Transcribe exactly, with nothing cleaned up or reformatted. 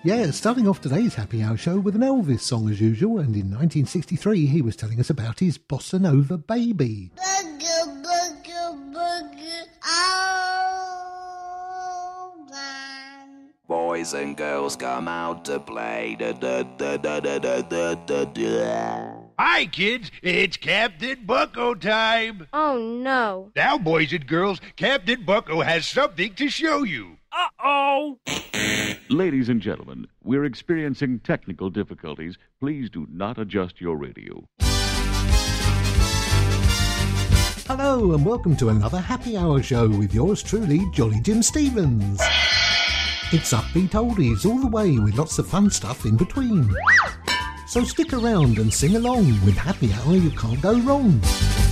Yeah, starting off today's Happy Hour show with an Elvis song as usual, and in nineteen sixty-three he was telling us about his Bossa Nova baby. Boogie, boogie, boogie, oh, man. Boys and girls come out to play. Da, da, da, da, da, da, da, da, da. Hi, kids. It's Captain Bucko time. Oh, no. Now, boys and girls, Captain Bucko has something to show you. Uh-oh. Ladies and gentlemen, we're experiencing technical difficulties. Please do not adjust your radio. Hello and welcome to another Happy Hour show with yours truly, Jolly Jim Stevens. It's upbeat oldies all the way with lots of fun stuff in between. So stick around and sing along with Happy Hour, you can't go wrong.